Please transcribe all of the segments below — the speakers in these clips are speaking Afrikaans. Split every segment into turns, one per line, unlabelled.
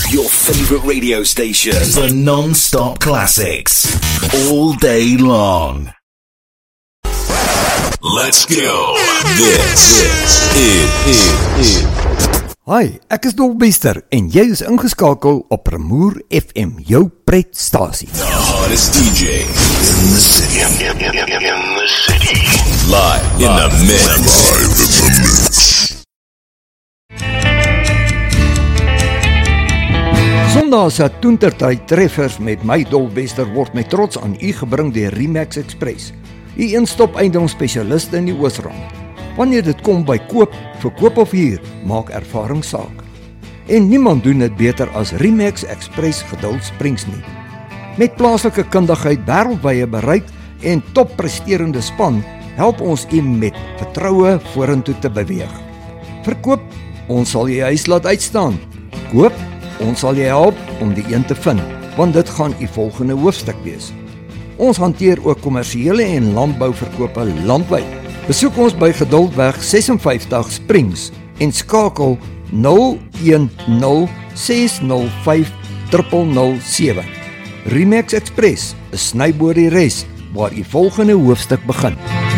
Your favorite radio station for non-stop classics. All day long. Let's go. This is
Hi, ek is Dolbester en jy is ingeskakel op Remoer FM, jou pretstasie.
the hottest DJ in the city. In the city. Live in the mix.
Sondag se toentertyd treffers met my Dolbester word met trots aan u gebring deur Remax Express. U een-stop eiendomsspesialiste in die Oosrand. Wanneer dit kom by koop, verkoop of huur, maak ervaring saak. En niemand doen dit beter as Remax Express Geduld Springs nie. Met plaaslike kundigheid, wêreldwye bereik en toppresterende span, help ons u met vertroue vorentoe te beweeg. Verkoop, ons sal jy huis laat uitstaan. Koop, ons sal jy help om die een te vind, want dit gaan u volgende hoofstuk wees. Ons hanteer ook kommersiële en landbouverkope landwyd. Besoek ons by Geduldweg 56 Springs en skakel 010 605 0007. Remax Express, 'n snyboor die res waar u volgende hoofstuk begin.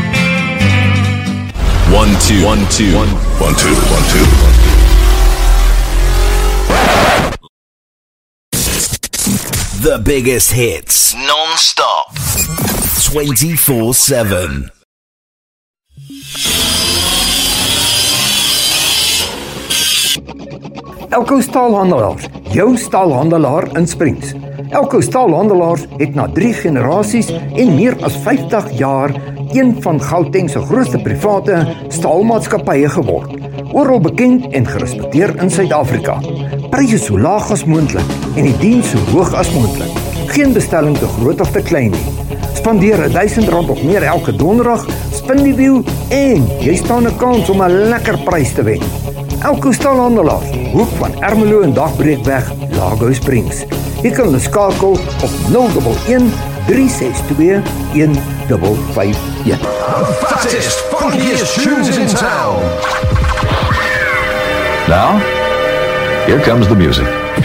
1 2 1 2 1 2 1 2. The biggest hits, non-stop, 24/7.
Elko Staalhandelaars, jou staalhandelaar in Springs. Elko Staalhandelaars het na 3 generasies en meer as 50 jaar een van Gauteng se grootste private staalmaatskappye geword. Oral bekend en gerespekteer in Suid-Afrika. Pryse so laag as moontlik en die diens so hoog as moontlik. Geen bestelling te groot of te klein nie. Spandeer R1000 of meer elke donderdag, spin die wiel en jy staan 'n kans om 'n lekker prys te wen. Elko Staalhandelaars, hoek van Ermelo en Dagbreekweg, Lago Springs. Jy kan hulle skakel op 011 362 1551.
Fattest, funkiest tunes in town. Now, here comes the music.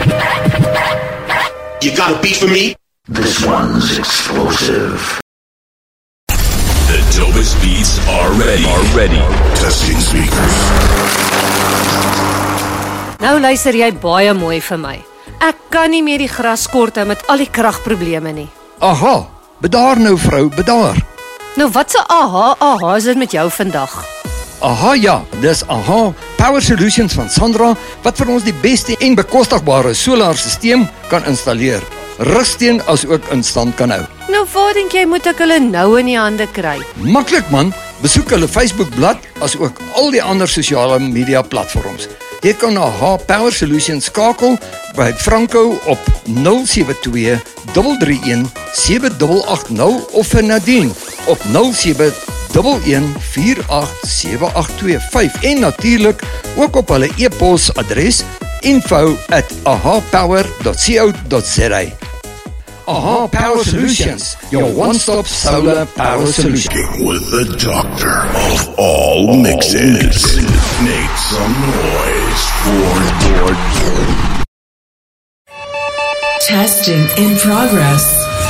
You got a beat for me?
This one's explosive. The dopest beats are ready. Testing speakers.
Nou luister jy baie mooi vir my. Ek kan nie meer die gras kort hou met al die kragprobleme nie.
Aha, bedaar nou vrou, bedaar.
Nou wat se aha is dit met jou vandag?
Aha ja, dis Aha Power Solutions van Sandra wat vir ons die beste en bekostigbare solarstelsel kan installeer. Rugsteen as ook in stand kan hou.
Nou waar dink jy moet ek hulle nou in die hande kry?
Maklik man, besoek hulle Facebookblad as ook al die ander sosiale media platforms. Jy kan na Aha Power Solutions skakel by Franco op 072 331 7880 of vir Nadine op 0711 487825 en natuurlik ook op hulle e-pos adres info@ahapower.co.za. Aha Power Solutions, your one-stop solar power solution.
With the doctor of all mixes. Make some noise for
Testing in progress.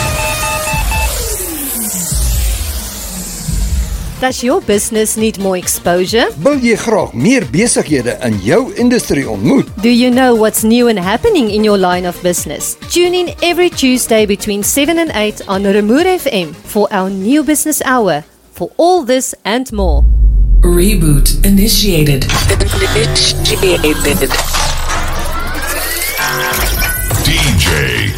Does your business need more exposure?
Wil jy graag meer besighede in jou industrie ontmoet?
Do you know what's new and happening in your line of business? Tune in every Tuesday between 7 and 8 on Remoer FM for our new business hour. For all this and more.
Reboot initiated.
DJ